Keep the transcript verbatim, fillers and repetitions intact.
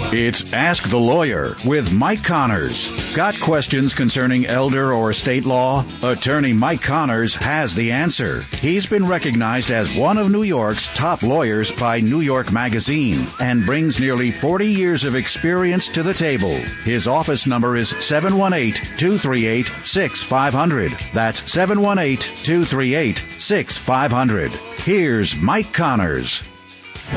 It's Ask the Lawyer with Mike Connors. Got questions concerning elder or estate law? Attorney Mike Connors has the answer. He's been recognized as one of New York's top lawyers by New York Magazine and brings nearly forty years of experience to the table. His office number is seven one eight, two three eight, six five zero zero. That's seven one eight, two three eight, six five zero zero. Here's Mike Connors.